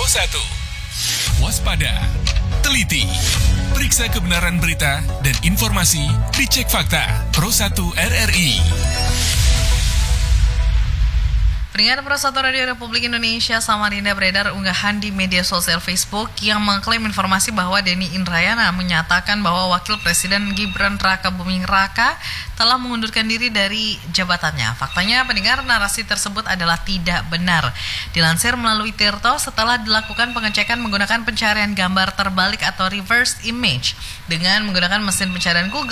1. Waspada, teliti, periksa kebenaran berita dan informasi, dicek fakta. Pro 1 RRI. Pendengar Pro 1 Radio Republik Indonesia Samarinda, beredar unggahan di media sosial Facebook yang mengklaim informasi bahwa Denny Indrayana menyatakan bahwa Wakil Presiden Gibran Raka Buming Raka telah mengundurkan diri dari jabatannya. Faktanya, pendengar, narasi tersebut adalah tidak benar. Dilansir melalui Tirto, setelah dilakukan pengecekan menggunakan pencarian gambar terbalik atau reverse image dengan menggunakan mesin pencarian Google,